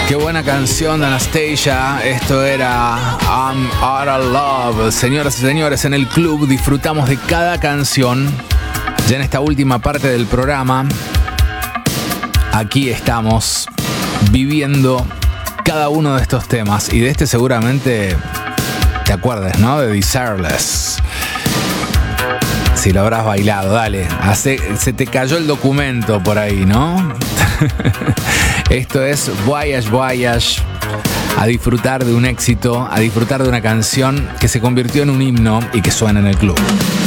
Qué buena canción de Anastasia. Esto era I'm Out of Love. Señoras y señores, en el club disfrutamos de cada canción. Ya en esta última parte del programa, aquí estamos viviendo cada uno de estos temas. Y de este seguramente te acuerdas, ¿no? De Desireless. Si lo habrás bailado, dale. Se te cayó el documento por ahí, ¿no? Esto es Voyage Voyage. A disfrutar de un éxito, a disfrutar de una canción que se convirtió en un himno y que suena en el club.